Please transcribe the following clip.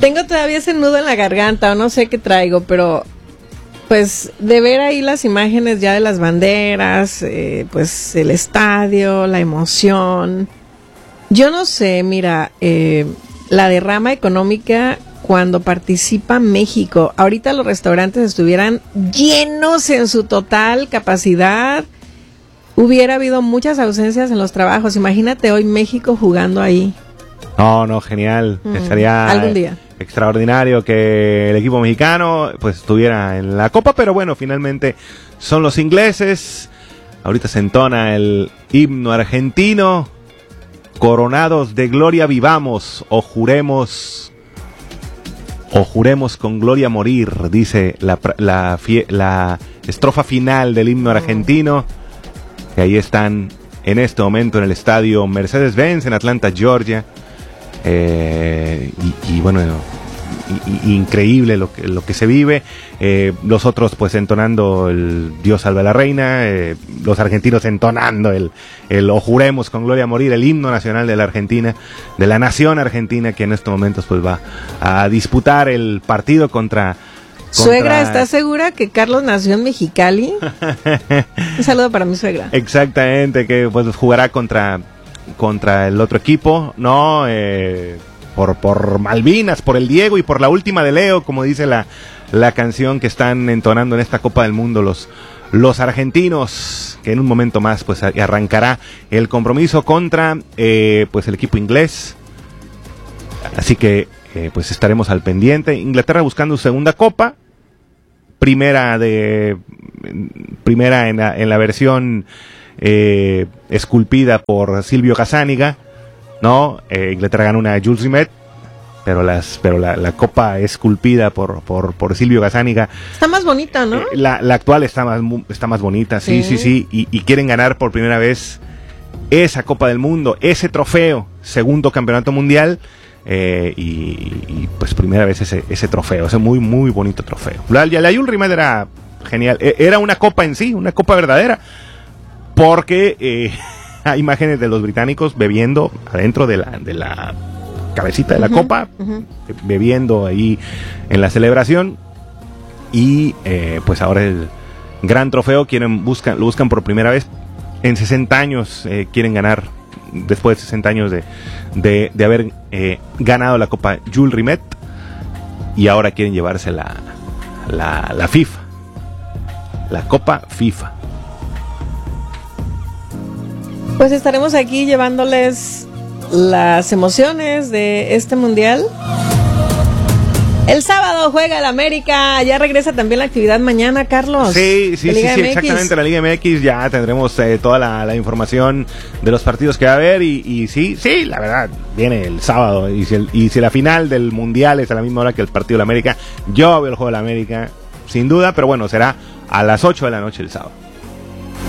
Tengo todavía ese nudo en la garganta, o no sé qué traigo, pero pues de ver ahí las imágenes ya de las banderas, pues el estadio, la emoción. Yo no sé, mira, la derrama económica cuando participa México. Ahorita los restaurantes estuvieran llenos en su total capacidad. Hubiera habido muchas ausencias en los trabajos. Imagínate hoy México jugando ahí. No, genial. Sería algún día extraordinario que el equipo mexicano pues estuviera en la Copa, pero bueno, finalmente son los ingleses. Ahorita se entona el himno argentino. Coronados de gloria vivamos, o juremos con gloria morir, dice la estrofa final del himno argentino, que ahí están en este momento en el estadio Mercedes-Benz en Atlanta, Georgia. Y bueno, increíble lo que se vive. Los otros pues entonando el Dios salve a la reina, los argentinos entonando el o juremos con gloria a morir, el himno nacional de la Argentina, de la nación argentina, que en estos momentos pues va a disputar el partido contra... Suegra, ¿estás segura que Carlos nació en Mexicali? Un saludo para mi suegra. Exactamente, que pues jugará contra el otro equipo, ¿no? Por Malvinas, por el Diego y por la última de Leo, como dice la canción que están entonando en esta Copa del Mundo los argentinos, que en un momento más pues arrancará el compromiso contra pues el equipo inglés. Así que pues estaremos al pendiente. Inglaterra buscando su segunda Copa, primera en la versión esculpida por Silvio Casániga, ¿no? Inglaterra ganó una Jules Rimet, pero la copa esculpida por Silvio Casániga está más bonita, ¿no? La actual está más bonita, sí. Y quieren ganar por primera vez esa Copa del Mundo, ese trofeo, segundo campeonato mundial, y pues primera vez ese trofeo, ese muy muy bonito trofeo. La Jules Rimet era genial, era una copa en sí, una copa verdadera, porque hay imágenes de los británicos bebiendo adentro de la cabecita de la copa, bebiendo ahí en la celebración, y pues ahora el gran trofeo lo buscan por primera vez en 60 años, quieren ganar después de 60 años de haber ganado la Copa Jules Rimet, y ahora quieren llevarse la FIFA, la Copa FIFA. Pues estaremos aquí llevándoles las emociones de este mundial. El sábado juega el América, ya regresa también la actividad mañana, Carlos. Sí, exactamente, la Liga MX, ya tendremos toda la información de los partidos que va a haber, y sí, la verdad, viene el sábado, y si la final del mundial es a la misma hora que el partido de la América, yo veo el juego de la América, sin duda, pero bueno, será a las 8 de la noche el sábado.